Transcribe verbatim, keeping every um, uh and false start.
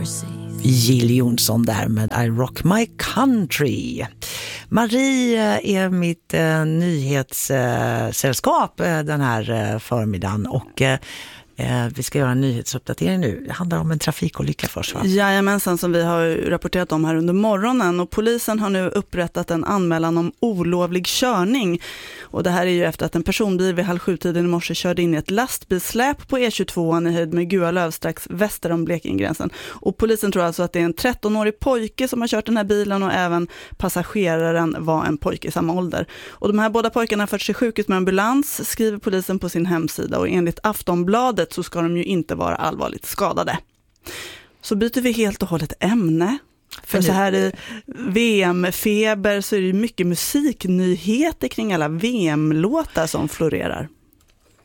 Jill Johnson där med I Rock My Country. Marie är mitt eh, nyhetssällskap eh, den här eh, förmiddagen och eh, vi ska göra en nyhetsuppdatering nu. Det handlar om en trafikolycka först, va? Jajamensan, som vi har rapporterat om här under morgonen. Och polisen har nu upprättat en anmälan om olovlig körning. Och det här är ju efter att en personbil vid halv sju-tiden i morse körde in i ett lastbilsläp på E tjugotvå i höjd med Gualöv strax väster om Blekingegränsen. Och polisen tror alltså att det är en trettonårig pojke som har kört den här bilen och även passageraren var en pojke i samma ålder. Och de här båda pojkarna har förts till sjukhus med ambulans, skriver polisen på sin hemsida. Och enligt Aftonbladet så ska de ju inte vara allvarligt skadade. Så byter vi helt och hållet ämne. För så här i V M-feber så är det mycket musiknyheter kring alla V M-låtar som florerar.